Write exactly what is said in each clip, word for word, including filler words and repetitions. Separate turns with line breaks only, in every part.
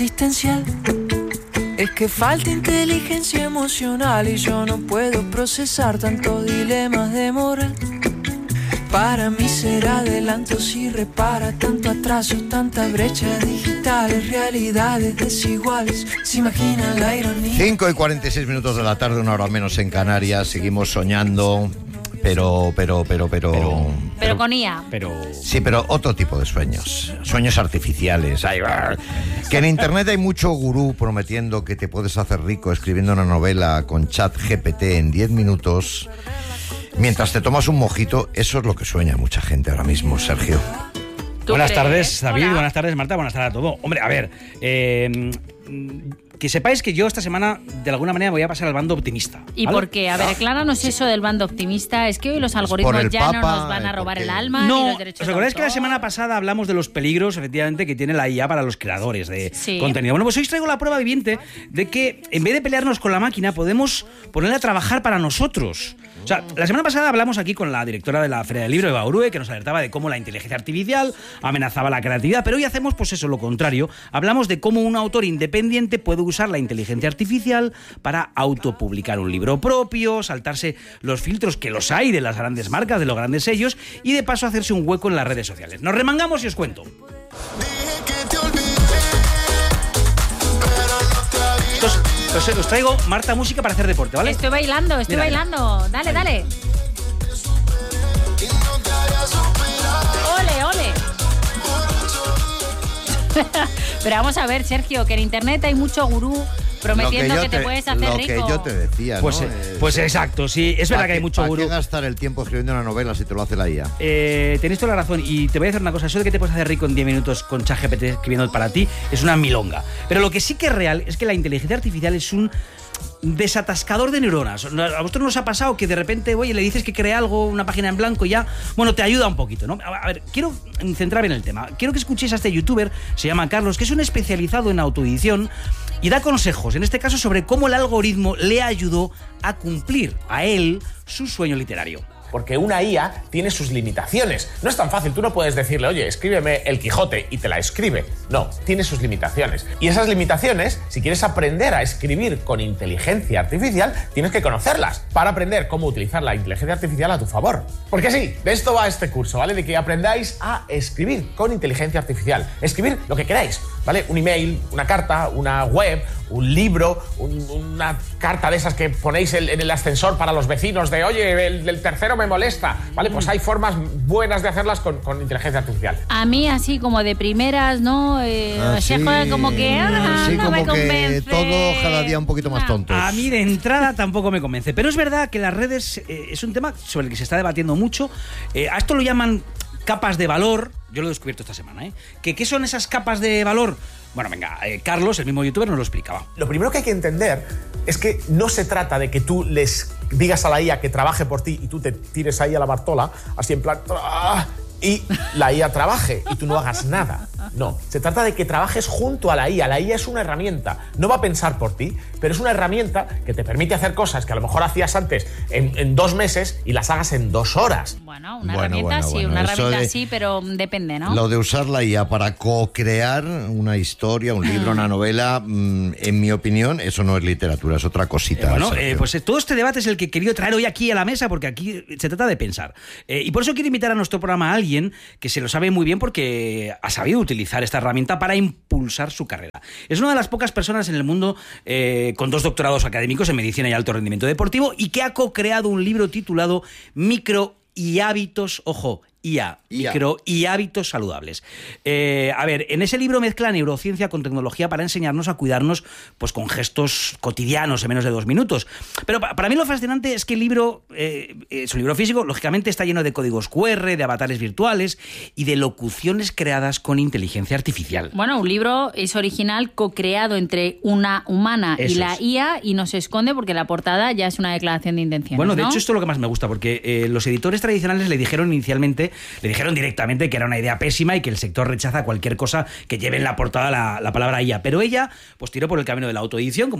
Existencial. Es que falta inteligencia emocional y yo no puedo procesar tantos dilemas de moral. Para mí ser adelanto si repara tanto atraso, tantas brechas digitales, realidades desiguales. Se imagina la ironía.
cinco y cuarenta y seis minutos de la tarde, una hora menos en Canarias. Seguimos soñando, pero, pero, pero, pero...
Pero,
pero con I A.
Pero...
Sí, pero otro tipo de sueños. Sueños artificiales. Ay, que en internet hay mucho gurú prometiendo que te puedes hacer rico escribiendo una novela con chat G P T en diez minutos. Mientras te tomas un mojito, eso es lo que sueña mucha gente ahora mismo, Sergio.
Buenas
crees?
tardes, David.
Hola.
Buenas tardes, Marta. Buenas tardes a todo. Hombre, a ver, eh, que sepáis que yo esta semana, de alguna manera, voy a pasar al bando optimista.
¿Y
¿vale?
por qué? A ver, acláranos eso del bando optimista. Es que hoy los
por
algoritmos
el
ya no
Papa,
nos van a
eh,
robar
porque-
el alma ni
No,
los derechos
¿os
de
acordáis que la
autor?
semana pasada hablamos de los peligros, efectivamente, que tiene la I A para los creadores de
Sí.
contenido? Bueno, pues hoy os traigo la prueba viviente de que en vez de pelearnos con la máquina, podemos ponerla a trabajar para nosotros. O sea, la semana pasada hablamos aquí con la directora de la Feria del Libro, Eva Urue, que nos alertaba de cómo la inteligencia artificial amenazaba la creatividad, pero hoy hacemos pues eso, lo contrario. Hablamos de cómo un autor independiente puede usar la inteligencia artificial para autopublicar un libro propio, saltarse los filtros que los hay de las grandes marcas, de los grandes sellos, y de paso hacerse un hueco en las redes sociales. Nos remangamos y os cuento. Entonces, os, os traigo, Marta, música para hacer deporte, ¿vale?
Estoy bailando, estoy
Mira, mira.
bailando. Dale, dale. Ole, ole. Pero vamos a ver, Sergio, que en internet hay mucho gurú prometiendo
Lo
que,
yo
te, puedes hacer
lo
rico.
que yo te decía, ¿no?
Pues, eh,
Eh,
pues exacto, sí, es verdad
¿para
que hay
qué-
mucho
¿para
gurú.
qué gastar el tiempo escribiendo una novela si te lo hace la I A?
Eh, tenéis toda la razón y te voy a decir una cosa, eso de que te puedes hacer rico en diez minutos con ChatGPT escribiendo para ti es una milonga. Pero lo que sí que es real es que la inteligencia artificial es un desatascador de neuronas. A vosotros nos ha pasado que de repente, oye, le dices que cree algo, una página en blanco y ya, bueno, te ayuda un poquito, ¿no? A ver, quiero centrarme en el tema. Quiero que escuchéis a este youtuber, se llama Carlos, que es un especializado en autoedición y da consejos, en este caso, sobre cómo el algoritmo le ayudó a cumplir a él su sueño literario.
Porque una I A tiene sus limitaciones. No es tan fácil, tú no puedes decirle, oye, escríbeme El Quijote y te la escribe. No, tiene sus limitaciones. Y esas limitaciones, si quieres aprender a escribir con inteligencia artificial, tienes que conocerlas para aprender cómo utilizar la inteligencia artificial a tu favor. Porque sí, de esto va este curso, ¿vale? De que aprendáis a escribir con inteligencia artificial. Escribir lo que queráis, ¿vale? Un email, una carta, una web, un libro, un- una carta de esas que ponéis en, en el ascensor para los vecinos de, oye, el del tercero me molesta, ¿vale? Pues hay formas buenas de hacerlas con, con inteligencia artificial.
A mí así como de primeras, ¿no? Eh,
Así,
así como que ah,
así
no
como
me
que
convence.
todo cada día un poquito más
Ah.
tonto.
A mí de entrada tampoco me convence, pero es verdad que las redes eh, es un tema sobre el que se está debatiendo mucho. Eh, a esto lo llaman capas de valor. Yo lo he descubierto esta semana, ¿eh? ¿Qué, qué son esas capas de valor? Bueno, venga, eh, Carlos, el mismo youtuber, nos lo explicaba.
Lo primero que hay que entender es que no se trata de que tú les digas a la I A que trabaje por ti y tú te tires ahí a la Bartola, así en plan... ¡ah! Y la I A trabaje y tú no hagas nada. No, se trata de que trabajes junto a la I A. La I A es una herramienta, no va a pensar por ti, pero es una herramienta que te permite hacer cosas que a lo mejor hacías antes en, en dos meses y las hagas en dos horas.
Bueno, una
Bueno,
herramienta
bueno,
sí,
bueno,
una
eso
herramienta
de-
sí, pero depende, ¿no?
Lo de usar la I A para co-crear una historia, un libro, una novela, mm, en mi opinión, eso no es literatura, es otra cosita.
Eh, bueno,
Sergio.
eh, pues eh, todo este debate es el que he querido traer hoy aquí a la mesa, porque aquí se trata de pensar. Eh, y por eso quiero invitar a nuestro programa a alguien que se lo sabe muy bien porque ha sabido utilizar esta herramienta para impulsar su carrera. Es una de las pocas personas en el mundo eh, con dos doctorados académicos en medicina y alto rendimiento deportivo y que ha co-creado un libro titulado Micro y hábitos, ojo, I A,
I A.
micro y hábitos saludables. Eh, a ver, en ese libro mezcla neurociencia con tecnología para enseñarnos a cuidarnos pues con gestos cotidianos en menos de dos minutos. Pero pa- para mí lo fascinante es que el libro, eh, es un libro físico, lógicamente está lleno de códigos cu erre, de avatares virtuales y de locuciones creadas con inteligencia artificial.
Bueno, un libro es original, co-creado entre una humana y
Eso
la
es.
I A y no se esconde porque la portada ya es una declaración de intenciones,
Bueno, de
¿no?
hecho esto es lo que más me gusta, porque eh, los editores tradicionales le dijeron inicialmente, le dijeron directamente que era una idea pésima y que el sector rechaza cualquier cosa que lleve en la portada la, la palabra I A. Pero ella pues tiró por el camino de la autoedición, como os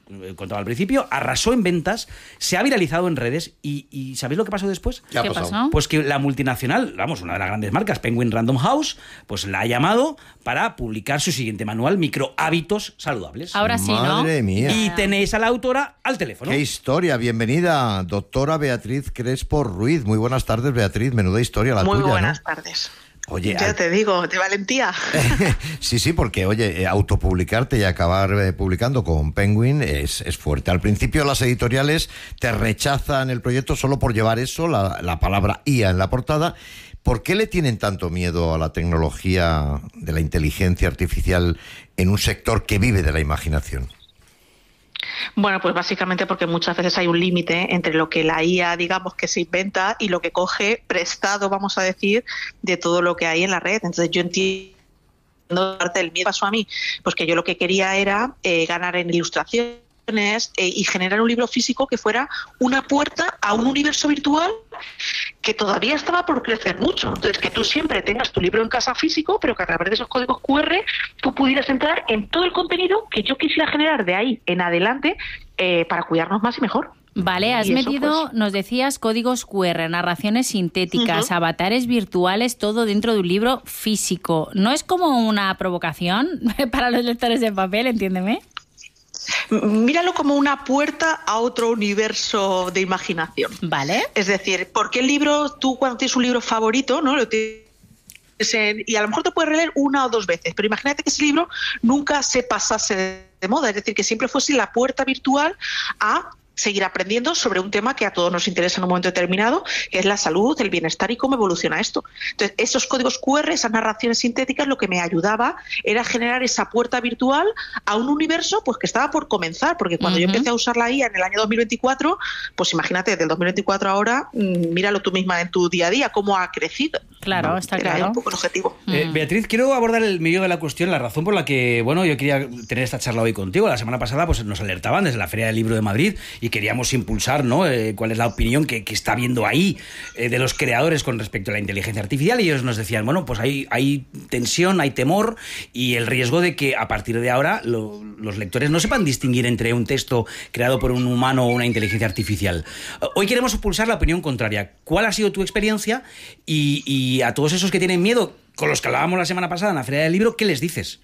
contaba al principio, arrasó en ventas, se ha viralizado en redes y, y ¿sabéis lo que pasó después?
¿Qué ha
¿Qué
pasado?
pasó?
Pues que la multinacional, vamos, una de las grandes marcas, Penguin Random House, pues la ha llamado para publicar su siguiente manual, Micro Hábitos Saludables.
Ahora sí, ¿no?
Madre mía.
Y tenéis a la autora al teléfono.
¡Qué historia! Bienvenida, doctora Beatriz Crespo Ruiz. Muy buenas tardes, Beatriz. Menuda historia la
Muy
tuya,
buenas
¿no?
tardes.
Oye,
Ya
al-
te digo, de valentía.
sí, sí, porque, oye, eh, autopublicarte y acabar eh, publicando con Penguin es, es fuerte. Al principio las editoriales te rechazan el proyecto solo por llevar eso, la, la palabra I A en la portada. ¿Por qué le tienen tanto miedo a la tecnología de la inteligencia artificial en un sector que vive de la imaginación?
Bueno, pues básicamente porque muchas veces hay un límite entre lo que la I A, digamos, que se inventa y lo que coge prestado, vamos a decir, de todo lo que hay en la red. Entonces yo entiendo parte del miedo pasó a mí, pues que yo lo que quería era eh, ganar en ilustraciones eh, y generar un libro físico que fuera una puerta a un universo virtual que todavía estaba por crecer mucho. Entonces, que tú siempre tengas tu libro en casa físico, pero que a través de esos códigos cu erre tú pudieras entrar en todo el contenido que yo quisiera generar de ahí en adelante eh, para cuidarnos más y mejor.
Vale, has
Y eso,
metido,
pues,
nos decías, códigos cu erre, narraciones sintéticas,
Ujú.
avatares virtuales, todo dentro de un libro físico. ¿No es como una provocación para los lectores de papel, entiéndeme?
Míralo como una puerta a otro universo de imaginación.
Vale.
Es decir, porque el libro, tú cuando tienes un libro favorito, ¿no? Lo tienes en- y a lo mejor te puedes releer una o dos veces, pero imagínate que ese libro nunca se pasase de moda, es decir, que siempre fuese la puerta virtual a seguir aprendiendo sobre un tema que a todos nos interesa en un momento determinado, que es la salud, el bienestar y cómo evoluciona esto. Entonces, esos códigos cu erre, esas narraciones sintéticas, lo que me ayudaba era generar esa puerta virtual a un universo pues que estaba por comenzar, porque cuando yo
Ujú.
empecé a usar la I A en el año dos mil veinticuatro, pues imagínate, desde el dos mil veinticuatro a ahora, mm, míralo tú misma en tu día a día, cómo ha crecido.
Claro,
¿no?
está
Era
claro.
un poco el objetivo.
Eh,
Mm.
Beatriz, quiero abordar el medio de la cuestión, la razón por la que, bueno, yo quería tener esta charla hoy contigo. La semana pasada pues nos alertaban desde la Feria del Libro de Madrid y queríamos impulsar, ¿no? Eh, cuál es la opinión que, que está habiendo ahí eh, de los creadores con respecto a la inteligencia artificial, y ellos nos decían, bueno, pues hay, hay tensión, hay temor y el riesgo de que a partir de ahora lo- los lectores no sepan distinguir entre un texto creado por un humano o una inteligencia artificial. Hoy queremos impulsar la opinión contraria. ¿Cuál ha sido tu experiencia? Y, y a todos esos que tienen miedo, con los que hablábamos la semana pasada en la Feria del Libro, ¿qué les dices?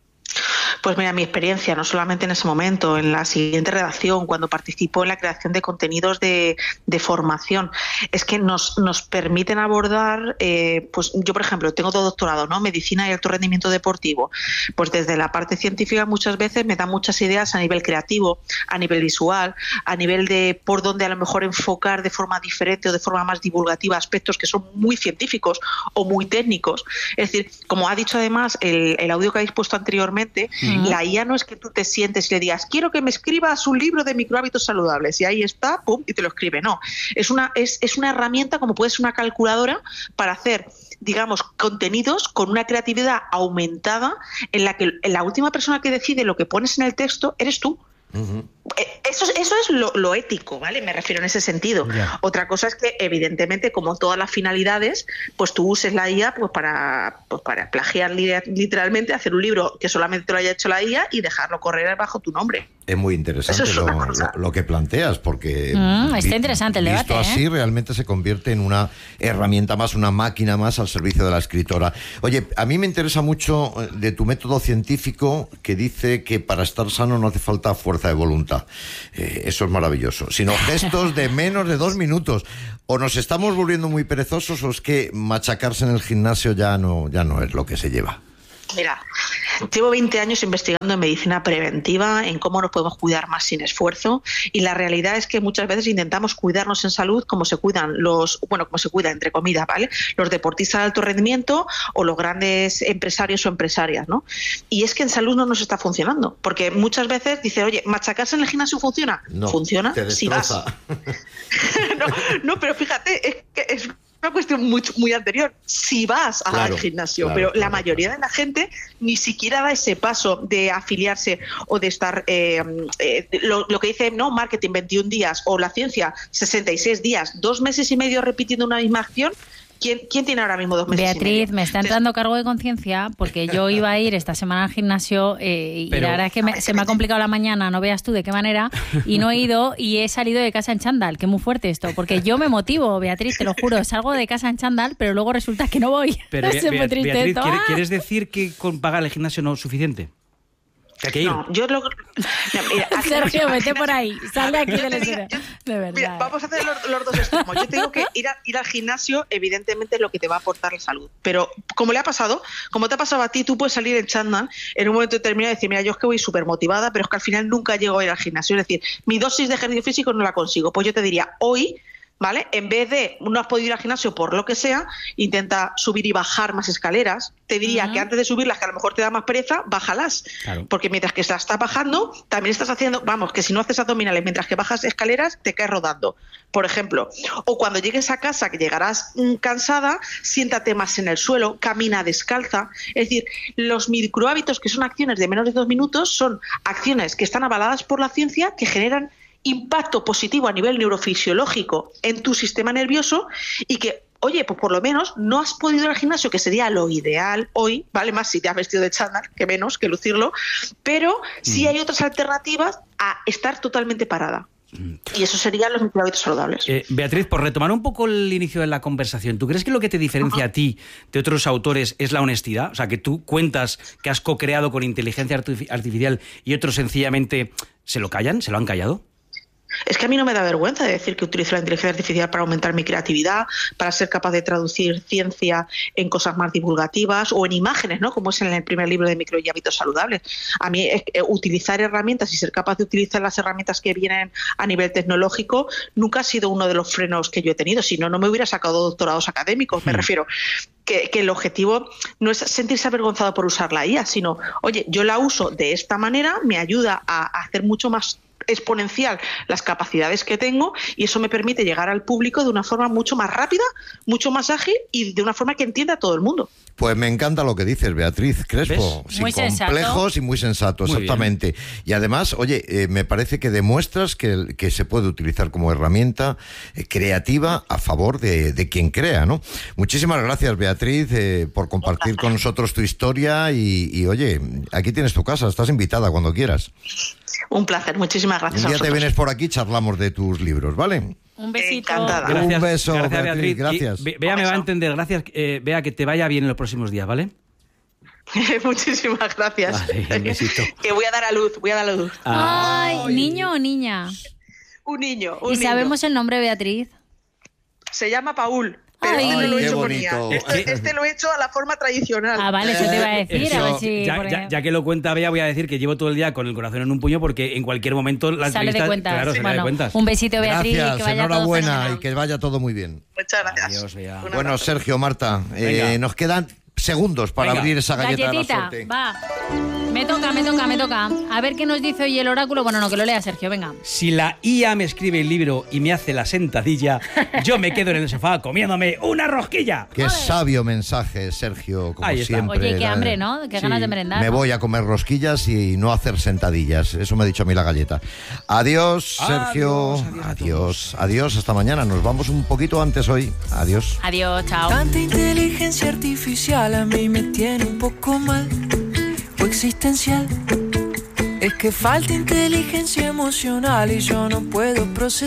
Pues mira, mi experiencia, no solamente en ese momento, en la siguiente redacción, cuando participo en la creación de contenidos de, de formación, es que nos, nos permiten abordar, eh, pues yo por ejemplo tengo todo doctorado, ¿no? Medicina y alto rendimiento deportivo, pues desde la parte científica muchas veces me dan muchas ideas a nivel creativo, a nivel visual, a nivel de por dónde a lo mejor enfocar de forma diferente o de forma más divulgativa aspectos que son muy científicos o muy técnicos. Es decir, como ha dicho además el, el audio que habéis puesto anteriormente,
Ujú.
la I A no es que tú te sientes y le digas, quiero que me escribas un libro de microhábitos saludables, y ahí está, pum, y te lo escribe. No, es una, es, es una herramienta como puede ser una calculadora para hacer, digamos, contenidos con una creatividad aumentada en la que la última persona que decide lo que pones en el texto eres tú.
Ujú.
Eh, Eso, es- eso es lo, lo ético, ¿vale? Me refiero en ese sentido.
Ya.
Otra cosa es que, evidentemente, como todas las finalidades, pues tú uses la I A pues para, pues para plagiar li- literalmente, hacer un libro que solamente te lo haya hecho la I A y dejarlo correr bajo tu nombre.
Es muy interesante
Eso es
lo,
una cosa.
lo- lo que planteas, porque
Mm, está
vi-
interesante el
visto
debate, ¿eh?
así, realmente se convierte en una herramienta más, una máquina más al servicio de la escritora. Oye, a mí me interesa mucho eh, de tu método científico que dice que para estar sano no hace falta fuerza de voluntad. Eh, eso es maravilloso. Sino gestos de menos de dos minutos. O nos estamos volviendo muy perezosos o es que machacarse en el gimnasio ya no, ya no es lo que se lleva.
Mira, llevo veinte años investigando en medicina preventiva, en cómo nos podemos cuidar más sin esfuerzo, y la realidad es que muchas veces intentamos cuidarnos en salud como se cuidan los, bueno, como se cuida entre comillas, ¿vale? Los deportistas de alto rendimiento o los grandes empresarios o empresarias, ¿no? Y es que en salud no nos está funcionando, porque muchas veces dice, oye, ¿machacarse en el gimnasio funciona?
No,
¿Funciona?
te
Si vas.
destroza.
no, no, pero fíjate, es que es una cuestión muy, muy anterior. Si vas al
Claro,
gimnasio,
claro,
pero
claro,
la mayoría de la gente ni siquiera da ese paso de afiliarse o de estar, eh, eh, lo, lo que dice, no, marketing veintiún días o la ciencia sesenta y seis días, dos meses y medio repitiendo una misma acción. ¿Quién, quién tiene ahora mismo dos meses
Beatriz,
y medio?
me está entrando cargo de conciencia porque yo iba a ir esta semana al gimnasio eh, y
Pero-
la verdad es que me- se me ha complicado la mañana, no veas tú de qué manera, y no he ido y he salido de casa en chándal, que es muy fuerte esto, porque yo me motivo, Beatriz, te lo juro, salgo de casa en chándal, pero luego resulta que no voy.
Pero,
Es
Bea-
muy
Bea-
triste
Beatriz,
esto.
¿quiere-
¡Ah!
¿quieres decir que con pagar el gimnasio no es suficiente? Que hay que ir.
No, yo lo... Mira, aquí-
Sergio,
al
vete
gimnasio-
por ahí, sal de aquí
Yo
del
te digo-
escenario.
yo-
De verdad.
Mira, vamos a hacer los, los dos extremos. Yo te digo que ir, a- ir al gimnasio, evidentemente, es lo que te va a aportar la salud. Pero como le ha pasado, como te ha pasado a ti, tú puedes salir en chándal en un momento determinado y decir, mira, yo es que voy súper motivada, pero es que al final nunca llego a ir al gimnasio. Es decir, mi dosis de ejercicio físico no la consigo. Pues yo te diría, hoy... ¿Vale? En vez de no has podido ir al gimnasio por lo que sea, intenta subir y bajar más escaleras. Te diría
Ujú.
que antes de subirlas, que a lo mejor te da más pereza, bájalas.
Claro.
Porque mientras que estás bajando, también estás haciendo, vamos, que si no haces abdominales mientras que bajas escaleras, te caes rodando, por ejemplo. O cuando llegues a casa, que llegarás mm, cansada, siéntate más en el suelo, camina descalza. Es decir, los microhábitos, que son acciones de menos de dos minutos, son acciones que están avaladas por la ciencia, que generan impacto positivo a nivel neurofisiológico en tu sistema nervioso y que, oye, pues por lo menos no has podido ir al gimnasio, que sería lo ideal hoy, vale más si te has vestido de chándal, que menos, que lucirlo, pero sí hay otras alternativas a estar totalmente parada. Y eso serían los microhábitos saludables.
Eh, Beatriz, por retomar un poco el inicio de la conversación, ¿tú crees que lo que te diferencia a ti de otros autores es la honestidad? O sea, que tú cuentas que has co-creado con inteligencia artifi- artificial y otros sencillamente se lo callan, se lo han callado.
Es que a mí no me da vergüenza de decir que utilizo la inteligencia artificial para aumentar mi creatividad, para ser capaz de traducir ciencia en cosas más divulgativas o en imágenes, ¿no? Como es en el primer libro de Micro y Hábitos Saludables. A mí eh, utilizar herramientas y ser capaz de utilizar las herramientas que vienen a nivel tecnológico nunca ha sido uno de los frenos que yo he tenido. Si no, no me hubiera sacado doctorados académicos. Me refiero que, que el objetivo no es sentirse avergonzado por usar la I A, sino, oye, yo la uso de esta manera, me ayuda a, a hacer mucho más exponencial las capacidades que tengo y eso me permite llegar al público de una forma mucho más rápida, mucho más ágil y de una forma que entienda a todo el mundo.
Pues me encanta lo que dices, Beatriz Crespo.
¿Ves?
Sin
Muy sensato.
complejos y muy sensato,
Muy
exactamente. Y además, oye, eh, me parece que demuestras que, que se puede utilizar como herramienta eh, creativa a favor de, de quien crea, ¿no? Muchísimas gracias, Beatriz, eh, por compartir con nosotros tu historia y, y, oye, aquí tienes tu casa, estás invitada cuando quieras.
Un placer, muchísimas gracias
Un
a
día te
vosotros.
vienes por aquí, charlamos de tus libros, ¿vale?
Un besito.
Encantada.
Un
Gracias,
beso,
gracias,
Beatriz,
Beatriz.
gracias.
Y Be- Bea me va a entender, gracias. Eh, Bea, que te vaya bien en los próximos días, ¿vale?
Muchísimas gracias.
Vale, un besito.
Que voy a dar a luz, voy a dar a luz.
Ay, ¿niño o niña?
Un niño, un
¿Y
niño.
sabemos el nombre, Beatriz?
Se llama Paul. Pero
Ay,
este no lo he
qué
hecho con
bonito.
I A. Este, este lo he hecho a la forma tradicional.
Ah, vale, eso te iba a decir.
Eso,
a ver si
ya,
por
ya-
ejemplo-
ya que lo cuenta Bea, voy a decir que llevo todo el día con el corazón en un puño porque en cualquier momento la
sale de
entrevista...
cuentas.
Claro, sale de
Bueno,
cuentas.
un besito, Beatriz,
Gracias,
que vaya todo
enhorabuena
fenomenal.
y que vaya todo muy bien.
Muchas gracias.
Adiós, Bea.
Un
Bueno,
abrazo.
Sergio, Marta, eh,
Venga.
nos quedan segundos para
Venga.
abrir esa galleta
Galletita,
de la suerte.
va. Me toca, me toca, me toca. A ver qué nos dice hoy el oráculo. Bueno, no, que lo lea Sergio, venga.
Si la I A me escribe el libro y me hace la sentadilla, yo me quedo en el sofá comiéndome una rosquilla.
Qué sabio mensaje, Sergio, como
Ahí está.
siempre.
Oye, qué
La-
hambre, ¿no? Qué
Sí.
ganas de merendar.
Me
¿no?
voy a comer rosquillas y no hacer sentadillas. Eso me ha dicho a mí la galleta. Adiós, Sergio.
Adiós, adiós a
Adiós, adiós, hasta mañana. Nos vamos un poquito antes hoy. Adiós.
Adiós, chao.
Tanta inteligencia artificial a mí me tiene un poco mal o existencial. Es que falta inteligencia emocional y yo no puedo procesar.